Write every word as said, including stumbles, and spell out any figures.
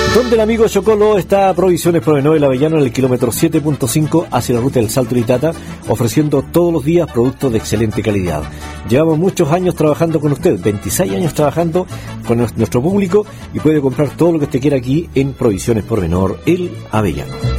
Donde el amigo Chocolo está Provisiones Pormenor el Avellano en el kilómetro siete punto cinco hacia la ruta del Salto Litata, ofreciendo todos los días productos de excelente calidad. Llevamos muchos años trabajando con usted, veintiséis años trabajando con nuestro público, y puede comprar todo lo que usted quiera aquí en Provisiones Pormenor el Avellano.